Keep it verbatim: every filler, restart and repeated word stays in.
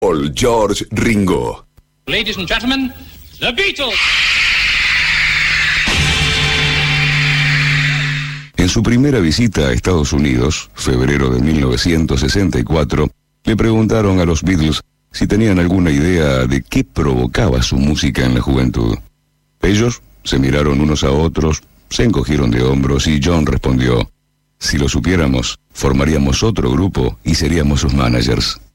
Paul, George, Ringo. Ladies and gentlemen, The Beatles. En su primera visita a Estados Unidos, febrero de mil novecientos sesenta y cuatro, le preguntaron a los Beatles si tenían alguna idea de qué provocaba su música en la juventud. Ellos se miraron unos a otros, se encogieron de hombros y John respondió: si lo supiéramos, formaríamos otro grupo y seríamos sus managers.